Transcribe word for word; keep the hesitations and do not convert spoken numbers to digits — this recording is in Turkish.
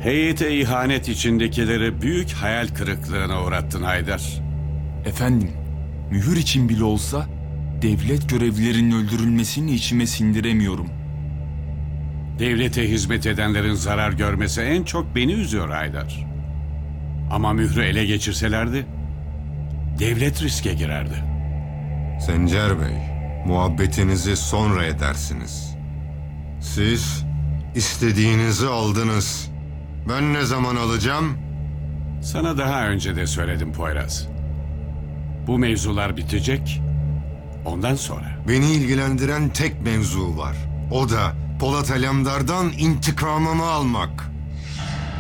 Heyete ihanet içindekileri büyük hayal kırıklığına uğrattın Haydar. Efendim, mühür için bile olsa devlet görevlilerinin öldürülmesini içime sindiremiyorum. Devlete hizmet edenlerin zarar görmesi en çok beni üzüyor Haydar. Ama mührü ele geçirselerdi, devlet riske girerdi. Sencer Bey, muhabbetinizi sonra edersiniz. Siz istediğinizi aldınız. Ben ne zaman alacağım? Sana daha önce de söyledim Poyraz. Bu mevzular bitecek, ondan sonra. Beni ilgilendiren tek mevzu var. O da Polat Alemdar'dan intikamımı almak.